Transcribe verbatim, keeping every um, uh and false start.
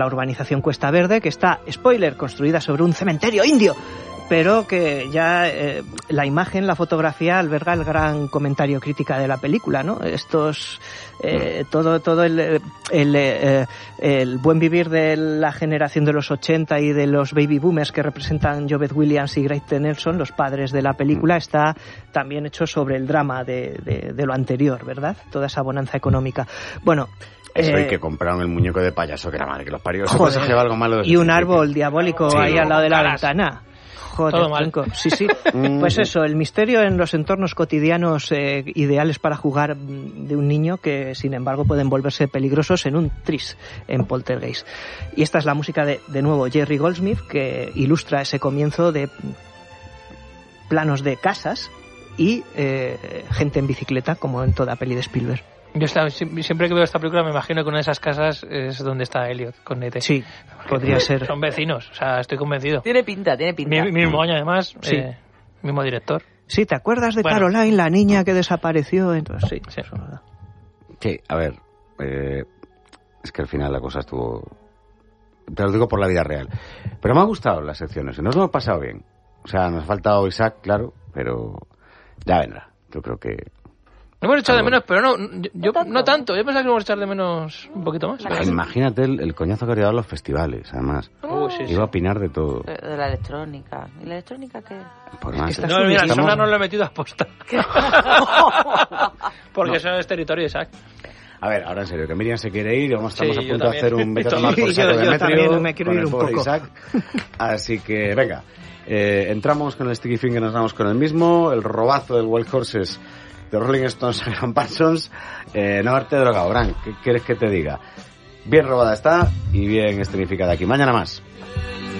la urbanización Cuesta Verde, que está, spoiler, construida sobre un cementerio indio, pero que ya eh, la imagen, la fotografía alberga el gran comentario crítica de la película, ¿no? Estos, eh, todo, todo el, el, eh, el buen vivir de la generación de los ochenta y de los baby boomers que representan Jovette Williams y Greg T. Nelson, los padres de la película, está también hecho sobre el drama de, de, de lo anterior, ¿verdad? Toda esa bonanza económica. Bueno, Eso eh, y que compraron el muñeco de payaso, que era madre que los parió. Joder, se lleva algo malo de y un árbol diabólico sí, ahí al lado de la caras. ventana. Joder, Todo mal. tronco. Sí, sí. Pues eso, el misterio en los entornos cotidianos eh, ideales para jugar de un niño que, sin embargo, pueden volverse peligrosos en un tris, en Poltergeist. Y esta es la música de, de nuevo, Jerry Goldsmith, que ilustra ese comienzo de planos de casas y eh, gente en bicicleta, como en toda peli de Spielberg. Yo estaba, siempre que veo esta película me imagino que una de esas casas es donde está Elliot con E T. Sí, podría ser. Son vecinos, o sea, estoy convencido. Tiene pinta, tiene pinta. Mi, mismo año además, Sí. eh, mismo director. Sí, ¿te acuerdas de Bueno. Caroline, la niña que desapareció? Entonces, sí, Sí. eso es verdad. Sí, a ver, eh, es que al final la cosa estuvo... Te lo digo por la vida real. Pero me ha gustado las secciones, nos lo hemos pasado bien. O sea, nos ha faltado Isaac, claro, pero ya vendrá. Yo creo que... Lo hemos echado de Bueno. menos, pero no, yo, yo- No tanto. no tanto. Yo pensaba que íbamos a echar de menos un poquito más. pero- Imagínate el, el coñazo que habría dado a los festivales, además. Uy, sí, sí. Iba a opinar de todo. De, de la electrónica. ¿Y la electrónica qué? Por más. está No, mira, el Estamos- Sonar no lo he metido a posta. Porque eso es territorio de Isaac. A ver, ahora en serio, que Miriam se quiere ir, vamos, estamos Sí, a yo punto de también. hacer un vete a Sí, tomar por yo- saco yo de también metrio me quiero con ir el un pobre poco. Isaac. Así que, venga, eh, entramos con el Sticky Finger, nos damos con el mismo, el robazo del Wild Horses de Rolling Stones a Graham Parsons. Eh, no haberte drogado, Bran, ¿qué quieres que te diga? Bien robada está y bien escenificada aquí. Mañana más.